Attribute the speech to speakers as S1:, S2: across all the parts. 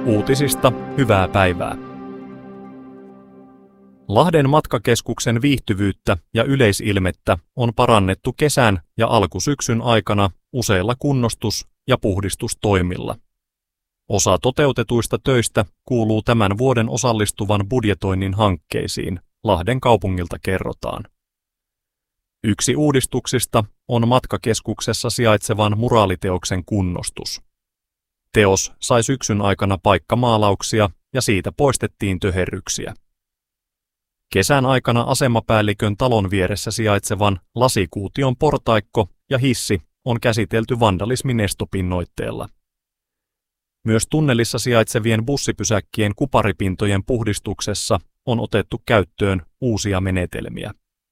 S1: Uutisista hyvää päivää. Lahden matkakeskuksen viihtyvyyttä ja yleisilmettä on parannettu kesän ja alkusyksyn aikana useilla kunnostus- ja puhdistustoimilla. Osa toteutetuista töistä kuuluu tämän vuoden osallistuvan budjetoinnin hankkeisiin, Lahden kaupungilta kerrotaan. Yksi uudistuksista on matkakeskuksessa sijaitsevan muraaliteoksen kunnostus. Teos sai syksyn aikana paikkamaalauksia ja siitä poistettiin töherryksiä. Kesän aikana asemapäällikön talon vieressä sijaitsevan lasikuution portaikko ja hissi on käsitelty vandalismin estopinnoitteella. Myös tunnelissa sijaitsevien bussipysäkkien kuparipintojen puhdistuksessa on otettu käyttöön uusia menetelmiä.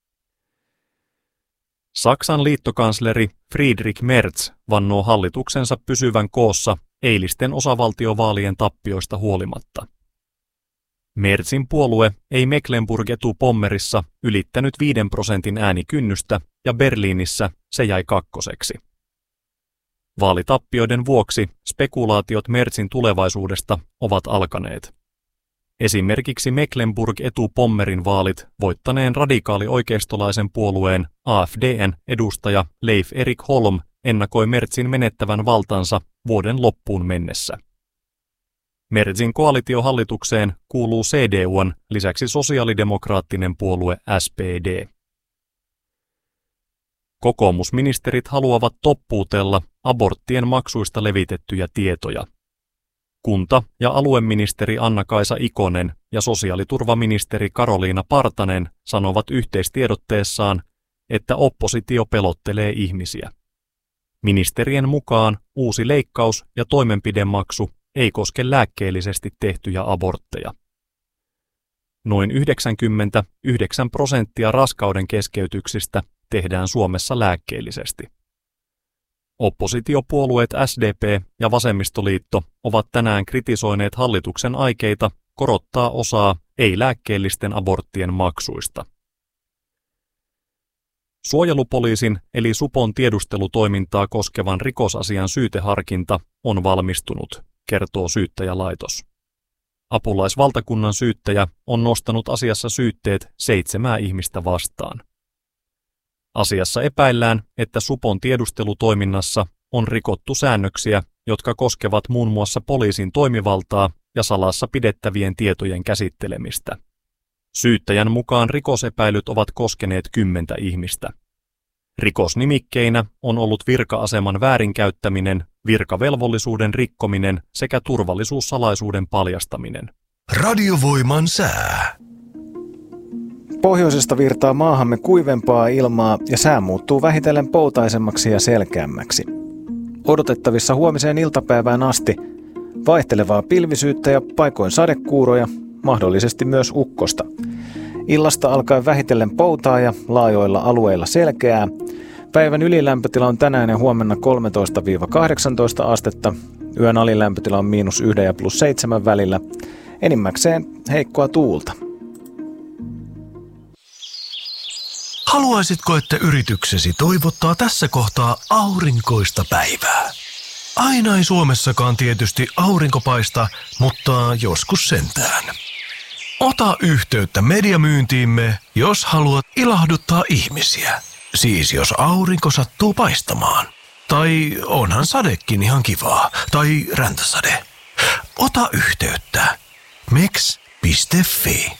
S1: Saksan liittokansleri Friedrich Merz vannoo hallituksensa pysyvän koossa eilisten osavaltiovaalien tappioista huolimatta. Merzin puolue ei Mecklenburg-Etu-Pommerissa ylittänyt 5% äänikynnystä ja Berliinissä se jäi kakkoseksi. Vaalitappioiden vuoksi spekulaatiot Merzin tulevaisuudesta ovat alkaneet. Esimerkiksi Mecklenburg-Etu-Pommerin vaalit voittaneen radikaali-oikeistolaisen puolueen AfD:n edustaja Leif Erik Holm ennakoi Merzin menettävän valtansa vuoden loppuun mennessä. Merzin koalitiohallitukseen kuuluu CDU:n lisäksi sosiaalidemokraattinen puolue SPD. Kokoomusministerit haluavat toppuutella aborttien maksuista levitettyjä tietoja. Kunta- ja alueministeri Anna-Kaisa Ikonen ja sosiaaliturvaministeri Karoliina Partanen sanovat yhteistiedotteessaan, että oppositio pelottelee ihmisiä. Ministerien mukaan uusi leikkaus- ja toimenpidemaksu ei koske lääkkeellisesti tehtyjä abortteja. Noin 99% raskauden keskeytyksistä tehdään Suomessa lääkkeellisesti. Oppositiopuolueet SDP ja Vasemmistoliitto ovat tänään kritisoineet hallituksen aikeita korottaa osaa ei-lääkkeellisten aborttien maksuista. Suojelupoliisin eli supon tiedustelutoimintaa koskevan rikosasian syyteharkinta on valmistunut, kertoo syyttäjälaitos. Apulaisvaltakunnan syyttäjä on nostanut asiassa syytteet 7 ihmistä vastaan. Asiassa epäillään, että supon tiedustelutoiminnassa on rikottu säännöksiä, jotka koskevat muun muassa poliisin toimivaltaa ja salassa pidettävien tietojen käsittelemistä. Syyttäjän mukaan rikosepäilyt ovat koskeneet 10 ihmistä. Rikosnimikkeinä on ollut virka-aseman väärinkäyttäminen, virkavelvollisuuden rikkominen sekä turvallisuussalaisuuden paljastaminen.
S2: Radiovoiman sää.
S3: Pohjoisesta virtaa maahamme kuivempaa ilmaa ja sää muuttuu vähitellen poutaisemmaksi ja selkeämmäksi. Odotettavissa huomiseen iltapäivään asti vaihtelevaa pilvisyyttä ja paikoin sadekuuroja, mahdollisesti myös ukkosta. Illasta alkaen vähitellen poutaa ja laajoilla alueilla selkeää. Päivän ylilämpötila on tänään ja huomenna 13-18 astetta. Yön alilämpötila on -1 ja +7 välillä. Enimmäkseen heikkoa tuulta.
S2: Haluaisitko, että yrityksesi toivottaa tässä kohtaa aurinkoista päivää? Aina ei Suomessakaan tietysti aurinko paista, mutta joskus sentään. Ota yhteyttä mediamyyntiimme, jos haluat ilahduttaa ihmisiä. Siis jos aurinko sattuu paistamaan. Tai onhan sadekin ihan kivaa. Tai räntäsade. Ota yhteyttä. meks.fi